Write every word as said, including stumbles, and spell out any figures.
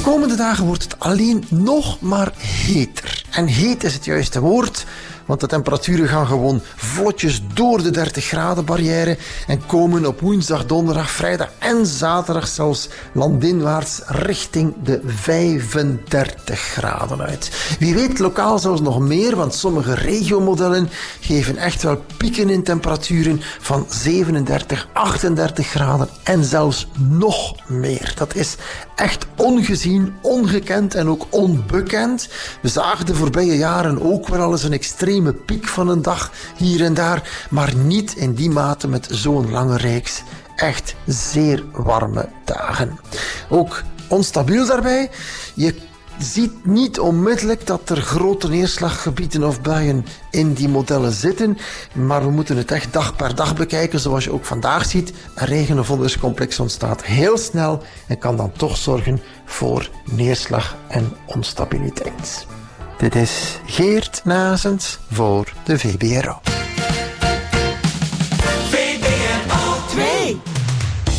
De komende dagen wordt het alleen nog maar heter. En heet is het juiste woord, want de temperaturen gaan gewoon vlotjes door de dertig graden barrière en komen op woensdag, donderdag, vrijdag en zaterdag zelfs landinwaarts richting de vijfendertig graden uit. Wie weet lokaal zelfs nog meer, want sommige regiomodellen geven echt wel pieken in temperaturen van zevenendertig, achtendertig graden en zelfs nog meer. Dat is echt ongezien, ongekend en ook onbekend. We zagen de voorbije jaren ook wel al eens een extreme piek van een dag hier en daar, maar niet in die mate met zo'n lange reeks echt zeer warme dagen. Ook onstabiel daarbij. Je ziet niet onmiddellijk dat er grote neerslaggebieden of buien in die modellen zitten, maar we moeten het echt dag per dag bekijken, zoals je ook vandaag ziet. Een regen- of onweerscomplex ontstaat heel snel en kan dan toch zorgen voor neerslag en onstabiliteit. Dit is Geert Nazens voor de V B R O.